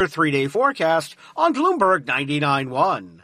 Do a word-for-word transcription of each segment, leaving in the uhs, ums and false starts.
your three-day forecast on Bloomberg ninety-nine point one.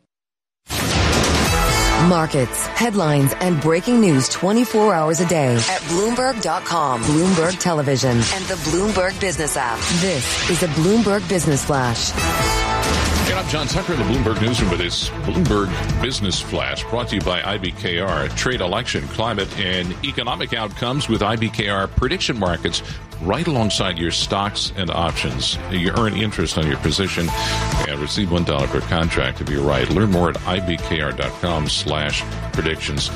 Markets, headlines, and breaking news twenty-four hours a day at Bloomberg dot com, Bloomberg Television, and the Bloomberg Business app. This is a Bloomberg Business Flash. And I'm John Tucker in the Bloomberg Newsroom with this Bloomberg Business Flash brought to you by I B K R. Trade, election, climate, and economic outcomes with I B K R prediction markets right alongside your stocks and options. You earn interest on your position and receive one dollar per contract if you're right. Learn more at ibkr.com slash predictions.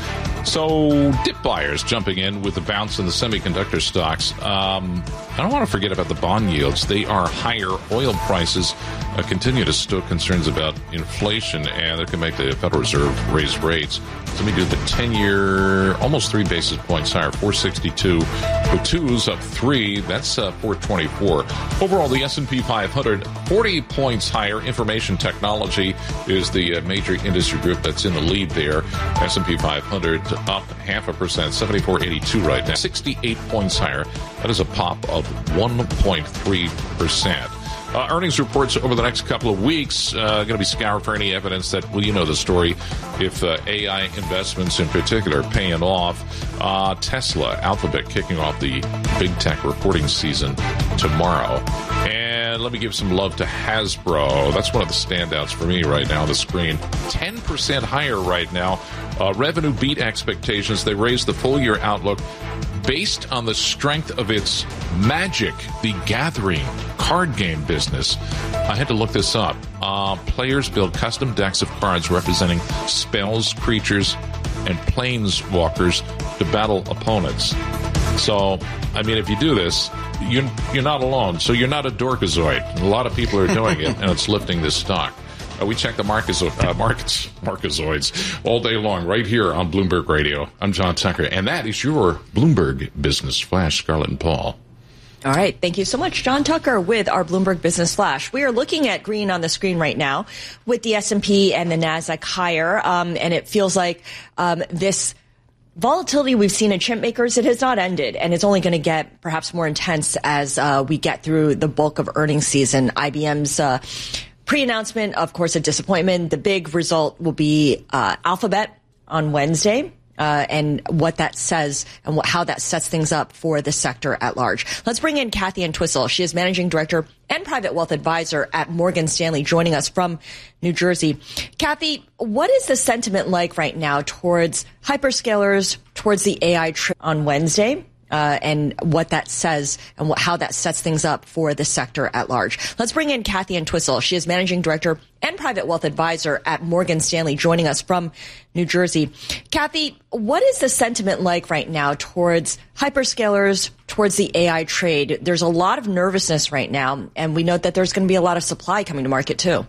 So, dip buyers jumping in with the bounce in the semiconductor stocks. Um, I don't want to forget about the bond yields. They are higher. Oil prices uh, continue to stoke concerns about inflation, and that can make the Federal Reserve raise rates. So we do the ten-year, almost three basis points higher, four sixty-two. The twos up three, that's uh, four twenty-four. Overall, the S and P five hundred, forty points higher. Information technology is the uh, major industry group that's in the lead there. S and P five hundred up half a percent, seventy-four eighty-two right now. sixty-eight points higher. That is a pop of one point three percent. Uh, earnings reports over the next couple of weeks uh, going to be scoured for any evidence that, well, you know the story, if uh, A I investments in particular are paying off. Uh, Tesla, Alphabet kicking off the big tech reporting season tomorrow. And let me give some love to Hasbro. That's one of the standouts for me right now on the screen. ten percent higher right now. Uh, revenue beat expectations. They raised the full year outlook based on the strength of its Magic: The Gathering card game business. I had to look this up. Uh, players build custom decks of cards representing spells, creatures, and planeswalkers to battle opponents. So, I mean, if you do this, you're, you're not alone. So you're not a dorkazoid. A lot of people are doing it, and it's lifting this stock. Uh, we check the markets, uh, markets, markazoids all day long right here on Bloomberg Radio. I'm John Tucker, and that is your Bloomberg Business Flash, Scarlett and Paul. All right. Thank you so much, John Tucker, with our Bloomberg Business Flash. We are looking at green on the screen right now with the S and P and the NASDAQ higher, um, and it feels like um, this volatility we've seen in chip makers, it has not ended, and it's only going to get perhaps more intense as uh, we get through the bulk of earnings season. I B M's uh, pre-announcement, of course, a disappointment. The big result will be uh, Alphabet on Wednesday. Uh, and what that says and what, how that sets things up for the sector at large. Let's bring in Kathy Entwistle. She is Managing Director and Private Wealth Advisor at Morgan Stanley, joining us from New Jersey. Kathy, what is the sentiment like right now towards hyperscalers, towards the A I trip on Wednesday? Uh, and what that says and what, how that sets things up for the sector at large. Let's bring in Kathy Entwistle. She is Managing Director and Private Wealth Advisor at Morgan Stanley, joining us from New Jersey. Kathy, what is the sentiment like right now towards hyperscalers, towards the A I trade? There's a lot of nervousness right now, and we know that there's going to be a lot of supply coming to market too.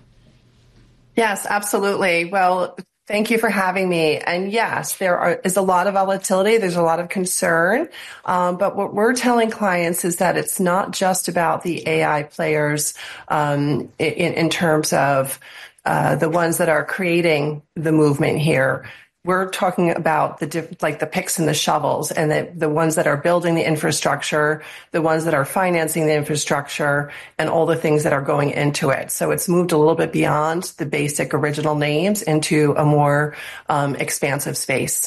Yes, absolutely. Well, thank you for having me. And yes, there are, is a lot of volatility. There's a lot of concern. Um, but what we're telling clients is that it's not just about the A I players um, in, in terms of uh, the ones that are creating the movement here. We're talking about the diff- like the picks and the shovels, and the, the ones that are building the infrastructure, the ones that are financing the infrastructure, and all the things that are going into it. So it's moved a little bit beyond the basic original names into a more um, expansive space.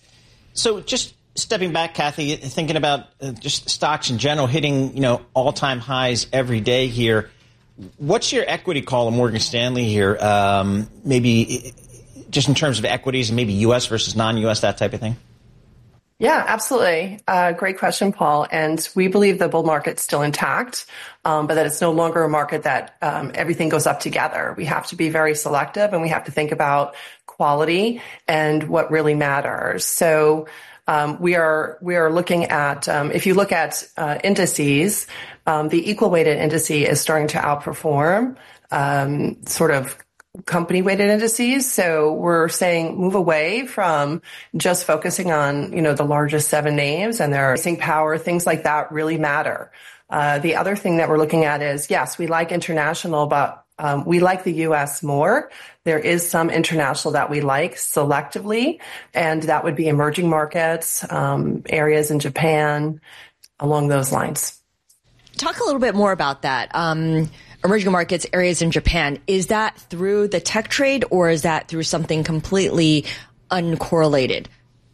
So just stepping back, Kathy, thinking about uh, just stocks in general hitting, you know, all-time highs every day here. What's your equity call at Morgan Stanley here? Um, maybe just in terms of equities and maybe U S versus non-U S, that type of thing? Yeah, absolutely. Uh, great question, Paul. And we believe the bull market's still intact, um, but that it's no longer a market that um, everything goes up together. We have to be very selective, and we have to think about quality and what really matters. So um, we are we are looking at, um, if you look at uh, indices, um, the equal weighted indice is starting to outperform um, sort of company-weighted indices. So we're saying move away from just focusing on, you know, the largest seven names and their pricing power. Things like that really matter. Uh, the other thing that we're looking at is, yes, we like international, but um, we like the U S more. There is some international that we like selectively, and that would be emerging markets, um, areas in Japan, along those lines. Talk a little bit more about that. Um, emerging markets areas in Japan. Is that through the tech trade, or is that through something completely uncorrelated?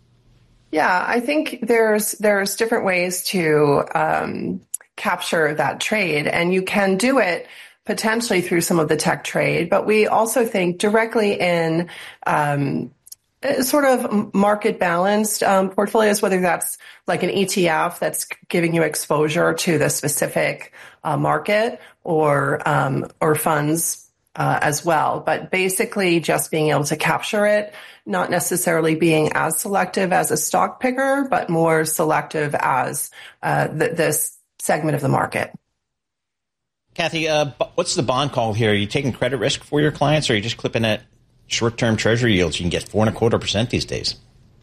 Yeah, I think there's there's different ways to um, capture that trade, and you can do it potentially through some of the tech trade, but we also think directly in um, sort of market balanced um, portfolios, whether that's like an E T F that's giving you exposure to the specific uh, market, or um, or funds uh, as well. But basically just being able to capture it, not necessarily being as selective as a stock picker, but more selective as uh, th- this segment of the market. Kathy, uh, what's the bond call here? Are you taking credit risk for your clients, or are you just clipping at short-term treasury yields? You can get four and a quarter percent these days.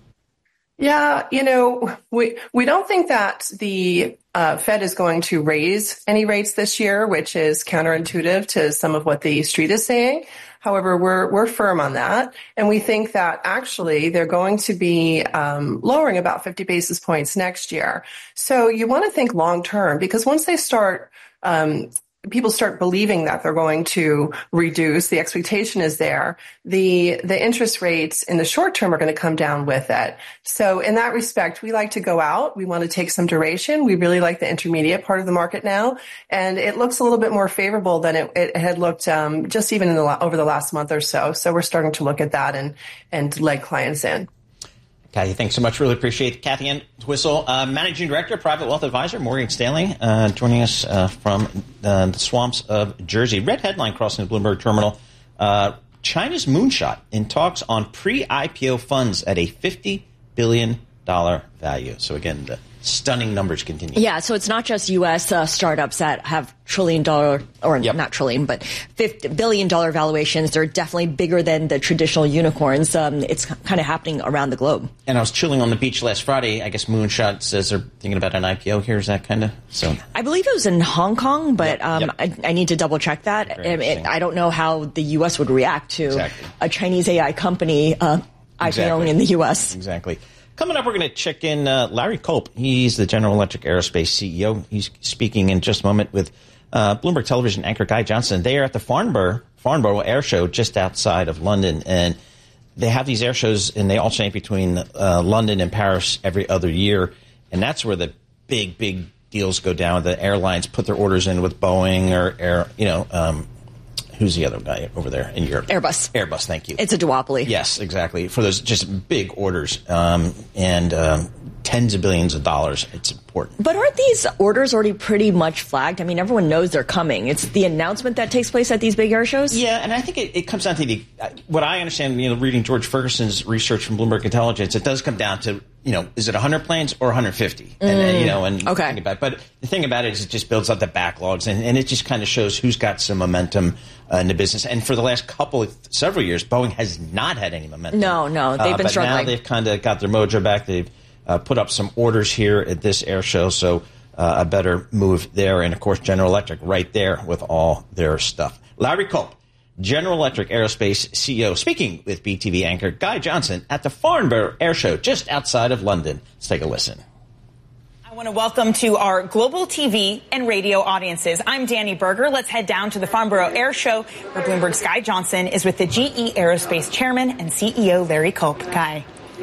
Yeah, you know, we we don't think that the uh, Fed is going to raise any rates this year, which is counterintuitive to some of what the street is saying. However, we're we're firm on that, and we think that actually they're going to be um, lowering about fifty basis points next year. So you want to think long term, because once they start um, people start believing that they're going to reduce, the expectation is there, the the interest rates in the short term are going to come down with it. So in that respect, we like to go out. We want to take some duration. We really like the intermediate part of the market now, and it looks a little bit more favorable than it, it had looked um, just even in the, over the last month or so. So we're starting to look at that and, and leg clients in. Kathy, thanks so much. Really appreciate it. Kathy Ann Twissell, uh, Managing Director, Private Wealth Advisor, Morgan Stanley, uh, joining us uh, from uh, the swamps of Jersey. Red headline crossing the Bloomberg terminal. Uh, China's moonshot in talks on pre-I P O funds at a fifty billion dollars value. So again, the stunning numbers continue. Yeah, so it's not just U S uh, startups that have trillion dollar, or yep. not trillion, but fifty billion dollars valuations. They're definitely bigger than the traditional unicorns. Um, it's kind of happening around the globe. And I was chilling on the beach last Friday. I guess Moonshot says they're thinking about an I P O here. Is that kind of so? I believe it was in Hong Kong, but yep. um, Yep. I, I need to double check that. Um, it, I don't know how the U S would react to exactly. a Chinese A I company uh, I P O ing exactly. in the U S. Exactly. Coming up, we're going to check in uh, Larry Culp. He's the General Electric Aerospace C E O. He's speaking in just a moment with uh, Bloomberg Television anchor Guy Johnson. They are at the Farnborough, Farnborough Air Show just outside of London. And they have these air shows, and they alternate between uh, London and Paris every other year. And that's where the big, big deals go down. The airlines put their orders in with Boeing or, Air, you know, um, who's the other guy over there in Europe? Airbus. Airbus, thank you. It's a duopoly. Yes, exactly. For those just big orders um, and um, tens of billions of dollars, it's important. But aren't these orders already pretty much flagged? I mean, everyone knows they're coming. It's the announcement that takes place at these big air shows? Yeah, and I think it, it comes down to the what I understand, you know, reading George Ferguson's research from Bloomberg Intelligence, it does come down to, you know, is it one hundred planes or one hundred fifty? Mm. And, and, you know, and okay. think about it. But the thing about it is it just builds up the backlogs, and, and it just kind of shows who's got some momentum uh, in the business. And for the last couple of several years, Boeing has not had any momentum. No, no, they've uh, been but struggling. Now they've kind of got their mojo back. They've uh, put up some orders here at this air show, so uh, a better move there. And of course, General Electric right there with all their stuff. Larry Culp, General Electric Aerospace C E O, speaking with B T V anchor Guy Johnson at the Farnborough Air Show just outside of London. Let's take a listen. I want to welcome to our global T V and radio audiences. I'm Danny Berger. Let's head down to the Farnborough Air Show, where Bloomberg's Guy Johnson is with the G E Aerospace Chairman and C E O Larry Culp. Guy.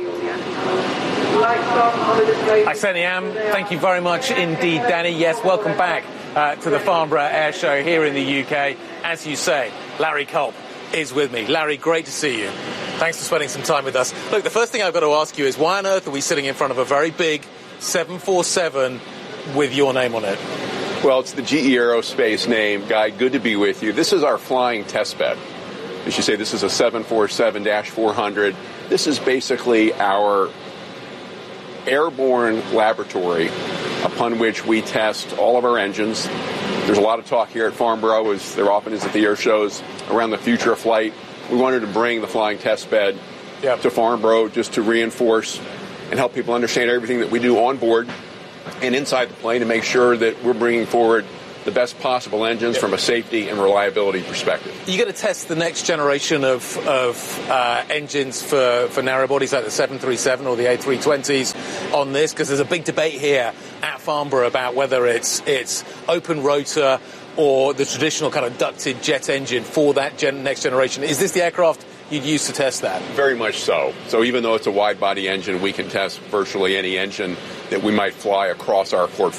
I certainly am. Thank you very much indeed, Danny. Yes, welcome back uh, to the Farnborough Air Show here in the U K. As you say, Larry Culp is with me. Larry, great to see you. Thanks for spending some time with us. Look, the first thing I've got to ask you is, why on earth are we sitting in front of a very big seven forty-seven with your name on it? Well, it's the G E Aerospace name. Guy, good to be with you. This is our flying test bed. As you say, this is a seven forty-seven four hundred. This is basically our airborne laboratory upon which we test all of our engines. There's a lot of talk here at Farnborough, as there often is at the air shows, around the future of flight. We wanted to bring the flying test bed yep. to Farnborough just to reinforce and help people understand everything that we do on board and inside the plane, to make sure that we're bringing forward the best possible engines from a safety and reliability perspective. You're going to test the next generation of, of uh, engines for, for narrow bodies like the seven thirty-seven or the A three twenties on this, because there's a big debate here at Farnborough about whether it's it's open rotor or the traditional kind of ducted jet engine for that gen- next generation. Is this the aircraft you'd use to test that? Very much so. So even though it's a wide-body engine, we can test virtually any engine that we might fly across our portfolio.